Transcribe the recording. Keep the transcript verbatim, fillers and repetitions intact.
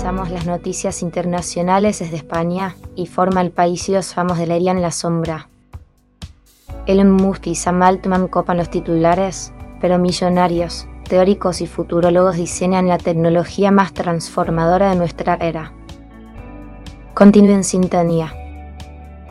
Revisamos las noticias internacionales desde España y forma el país y los famos de la en la sombra. Elon Musk y Sam Altman copan los titulares, pero millonarios, teóricos y futurólogos diseñan la tecnología más transformadora de nuestra era. Continúe en sintonía.